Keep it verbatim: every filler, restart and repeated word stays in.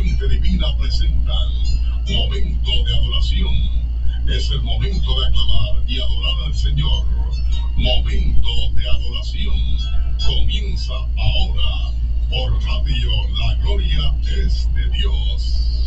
Fuente Divina presentan Momento de Adoración. Es el momento de aclamar y adorar al Señor. Momento de Adoración comienza ahora por Radio La Gloria es de Dios.